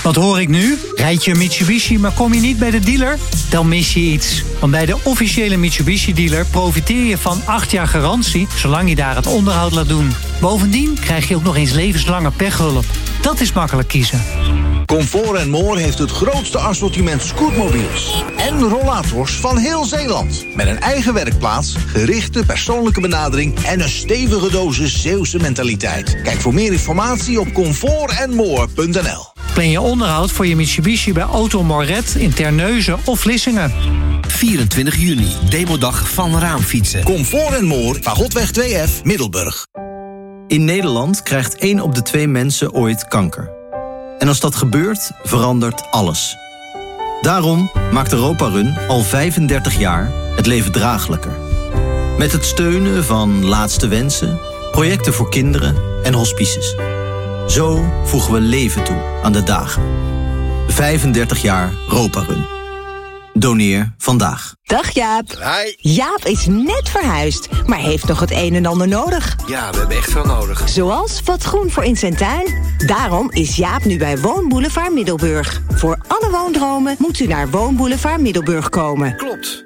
Wat hoor ik nu? Rijd je een Mitsubishi, maar kom je niet bij de dealer? Dan mis je iets. Want bij de officiële Mitsubishi-dealer profiteer je van 8 jaar garantie, zolang je daar het onderhoud laat doen. Bovendien krijg je ook nog eens levenslange pechhulp. Dat is makkelijk kiezen. Comfort & More heeft het grootste assortiment scootmobiels en rollators van heel Zeeland. Met een eigen werkplaats, gerichte persoonlijke benadering en een stevige dosis Zeeuwse mentaliteit. Kijk voor meer informatie op comfortandmore.nl. Plan je onderhoud voor je Mitsubishi bij Auto Moret in Terneuzen of Vlissingen. 24 juni, demodag van Raamfietsen. Comfort & More, Fagotweg 2F, Middelburg. In Nederland krijgt 1 op de 2 mensen ooit kanker. En als dat gebeurt, verandert alles. Daarom maakt Europa Run al 35 jaar het leven draaglijker. Met het steunen van Laatste Wensen, projecten voor kinderen en hospices. Zo voegen we leven toe aan de dagen. 35 jaar Europa Run. Doneer vandaag. Dag Jaap. Hi. Jaap is net verhuisd, maar heeft nog het een en ander nodig. Ja, we hebben echt veel nodig. Zoals wat groen voor in zijn tuin. Daarom is Jaap nu bij Woonboulevard Middelburg. Voor alle woondromen moet u naar Woonboulevard Middelburg komen. Klopt.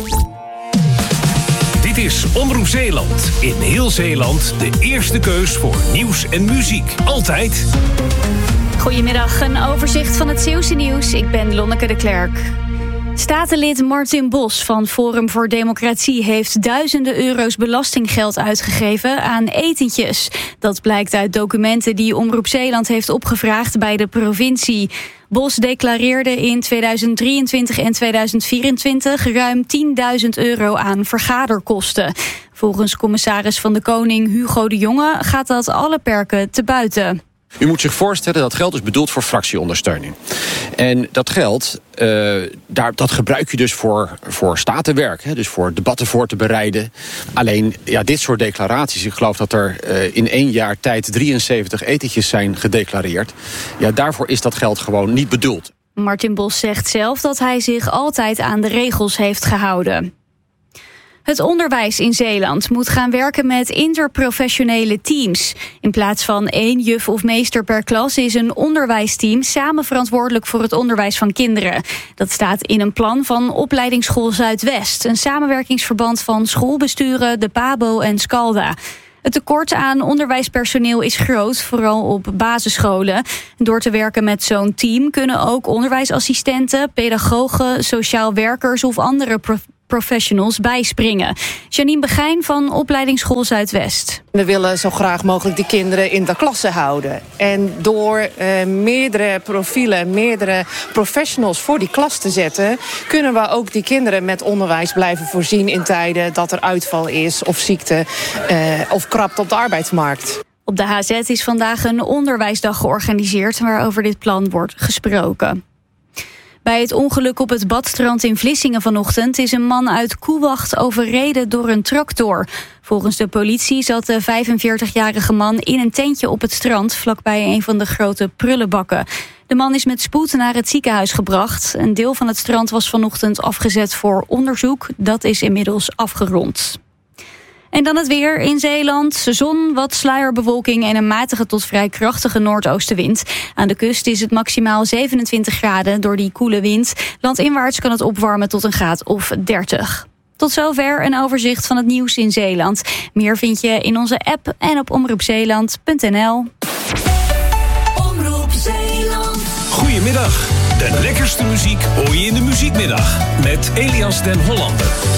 Dit is Omroep Zeeland. In heel Zeeland de eerste keus voor nieuws en muziek. Altijd. Goedemiddag, een overzicht van het Zeeuwse nieuws. Ik ben Lonneke de Klerk. Statenlid Martin Bos van Forum voor Democratie heeft duizenden euro's belastinggeld uitgegeven aan etentjes. Dat blijkt uit documenten die Omroep Zeeland heeft opgevraagd bij de provincie. Bos declareerde in 2023 en 2024 ruim 10.000 euro aan vergaderkosten. Volgens commissaris van de Koning Hugo de Jonge gaat dat alle perken te buiten. U moet zich voorstellen, dat geld is bedoeld voor fractieondersteuning. En dat geld, dat gebruik je dus voor statenwerk. Hè, dus voor debatten voor te bereiden. Alleen, ja, dit soort declaraties, ik geloof dat er in 1 jaar tijd 73 etentjes zijn gedeclareerd. Ja, daarvoor is dat geld gewoon niet bedoeld. Martin Bos zegt zelf dat hij zich altijd aan de regels heeft gehouden. Het onderwijs in Zeeland moet gaan werken met interprofessionele teams. In plaats van 1 juf of meester per klas is een onderwijsteam samen verantwoordelijk voor het onderwijs van kinderen. Dat staat in een plan van Opleidingsschool Zuidwest, een samenwerkingsverband van schoolbesturen, de PABO en Scalda. Het tekort aan onderwijspersoneel is groot, vooral op basisscholen. Door te werken met zo'n team kunnen ook onderwijsassistenten, pedagogen, sociaal werkers of andere professionals bijspringen. Janine Begijn van Opleidingsschool Zuidwest. We willen zo graag mogelijk die kinderen in de klasse houden. En door meerdere profielen, meerdere professionals voor die klas te zetten, kunnen we ook die kinderen met onderwijs blijven voorzien in tijden dat er uitval is of ziekte of krapte op de arbeidsmarkt. Op de HZ is vandaag een onderwijsdag georganiseerd waarover dit plan wordt gesproken. Bij het ongeluk op het Badstrand in Vlissingen vanochtend is een man uit Koewacht overreden door een tractor. Volgens de politie zat de 45-jarige man in een tentje op het strand vlakbij een van de grote prullenbakken. De man is met spoed naar het ziekenhuis gebracht. Een deel van het strand was vanochtend afgezet voor onderzoek. Dat is inmiddels afgerond. En dan het weer in Zeeland. Zon, wat sluierbewolking en een matige tot vrij krachtige noordoostenwind. Aan de kust is het maximaal 27 graden door die koele wind. Landinwaarts kan het opwarmen tot een graad of 30. Tot zover een overzicht van het nieuws in Zeeland. Meer vind je in onze app en op omroepzeeland.nl. Omroep Zeeland. Goedemiddag. De lekkerste muziek hoor je in de Muziekmiddag. Met Elias den Hollander.